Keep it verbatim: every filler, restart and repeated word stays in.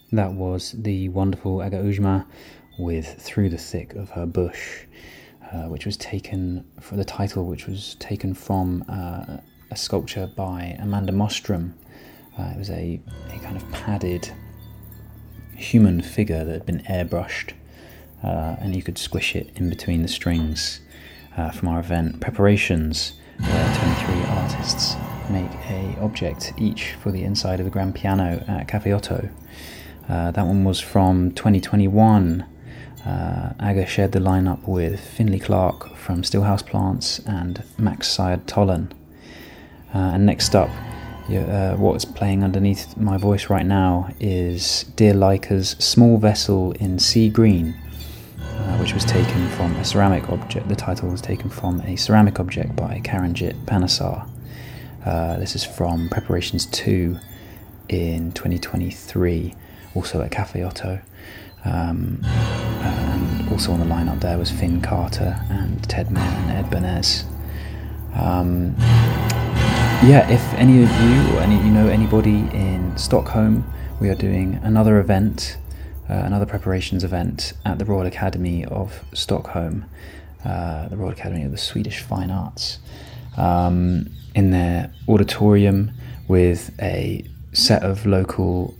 That was the wonderful Aga Ujma with Through the Thick of Her Bush, uh, which was taken for the title, which was taken from uh, a sculpture by Amanda Mostrom. Uh, it was a, a kind of padded human figure that had been airbrushed, uh, and you could squish it in between the strings uh, from our event Preparations, where twenty-three artists make a object each for the inside of the grand piano at Cafe Otto. Uh, that one was from twenty twenty-one. Uh, Aga shared the lineup with Finley Clark from Stillhouse Plants and Max Syed Tolan. Uh, and next up, uh, what's playing underneath my voice right now is Dear Leica's Small Vessel in Sea Green, uh, which was taken from a ceramic object. The title was taken from a ceramic object by Karanjit Panasar. Uh, this is from Preparations two in twenty twenty-three, also at Cafe Otto. Um, and also on the lineup there was Finn Carter and Ted Mayer and Ed Benez. Um, yeah, if any of you or any you know anybody in Stockholm, we are doing another event, uh, another preparations event at the Royal Academy of Stockholm, uh, the Royal Academy of the Swedish Fine Arts, um, in their auditorium with a set of local